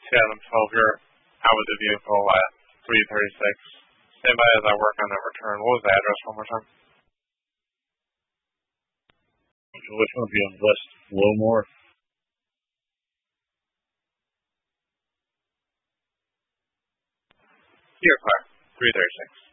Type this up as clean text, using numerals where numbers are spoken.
2012 here. Out with the vehicle at 336. Stand by as I work on that return. What was the address one more time? Which one would be on West Lowmore? You're clear. 336.